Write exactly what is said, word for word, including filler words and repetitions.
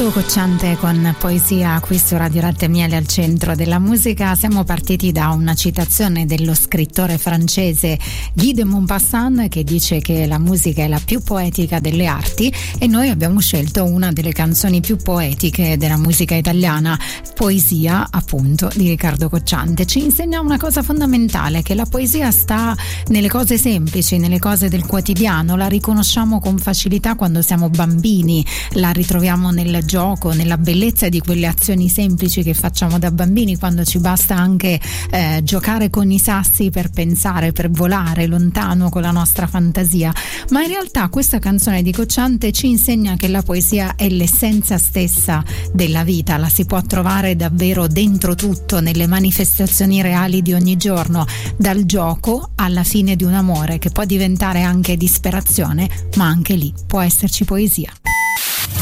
Riccardo Cocciante con Poesia qui su Radio Latte e Miele al centro della musica. Siamo partiti da una citazione dello scrittore francese Guy de Maupassant, che dice che la musica è la più poetica delle arti, e noi abbiamo scelto una delle canzoni più poetiche della musica italiana, Poesia appunto di Riccardo Cocciante. Ci insegna una cosa fondamentale, che la poesia sta nelle cose semplici, nelle cose del quotidiano, la riconosciamo con facilità quando siamo bambini, la ritroviamo nel gioco, nella bellezza di quelle azioni semplici che facciamo da bambini, quando ci basta anche eh, giocare con i sassi per pensare, per volare lontano con la nostra fantasia. Ma in realtà questa canzone di Cocciante ci insegna che la poesia è l'essenza stessa della vita, la si può trovare davvero dentro tutto, nelle manifestazioni reali di ogni giorno, dal gioco alla fine di un amore che può diventare anche disperazione, ma anche lì può esserci poesia.